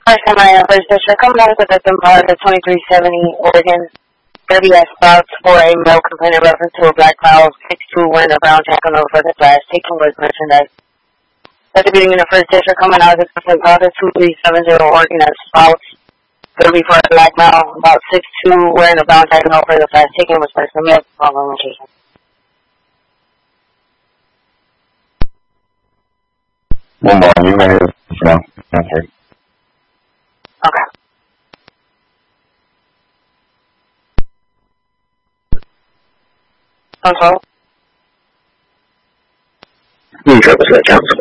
First time I first district coming out with the victim part of 2370 Oregon. 30 spots for a male complainant reference to a black cloud 6'2" wearing a brown jacket over the flash taking was merchandise. At the beginning of the first district coming out with the victim part of 2370 Oregon spots. 30 for a black male about 6'2" wearing a brown jacket over the flash taking was merchandise. Following location. One more, you may have now. Okay. Okay. Control. Trouble set council.